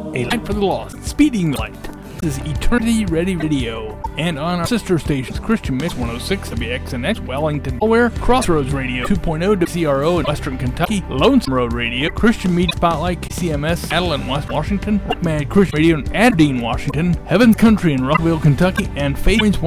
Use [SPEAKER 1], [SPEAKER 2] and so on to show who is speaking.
[SPEAKER 1] A Light for the Lost, Speeding Light. This is Eternity Ready Radio. And on our sister stations, Christian Mix 106 WXNX, Wellington, Delaware, Crossroads Radio 2.0 CRO in Western Kentucky, Lonesome Road Radio, Christian Media Spotlight CMS, Adeline, West Washington, Rockman Christian Radio in Aberdeen, Washington, Heaven's Country in Rockville, Kentucky, and Faith Points